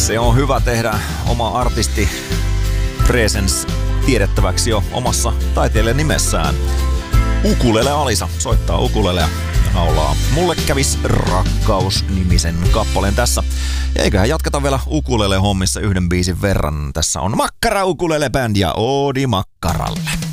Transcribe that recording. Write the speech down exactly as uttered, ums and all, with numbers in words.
Se on hyvä tehdä oma artisti presence tiedettäväksi jo omassa taiteilijan nimessään. Ukulele Alisa soittaa ukulelea ja laulaa Mulle kävis rakkaus-nimisen kappaleen tässä. Ja eiköhän jatketa vielä ukulele hommissa yhden biisin verran. Tässä on Makkara Ukulele Band ja Oodi Makkaralle.